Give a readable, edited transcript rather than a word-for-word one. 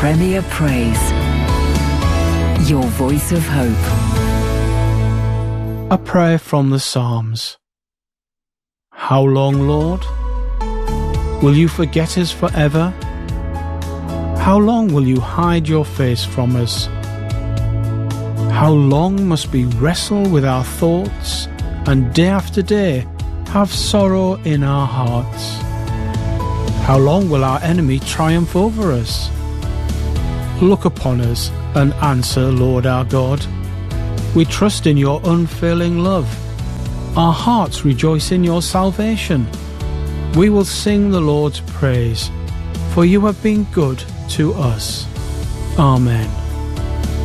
Premier Praise. Your voice of hope. A prayer from the Psalms. How long, Lord? Will you forget us forever? How long will you hide your face from us? How long must we wrestle with our thoughts and day after day have sorrow in our hearts? How long will our enemy triumph over us? Look upon us and answer, Lord our God. We trust in your unfailing love. Our hearts rejoice in your salvation. We will sing the Lord's praise, for you have been good to us. Amen.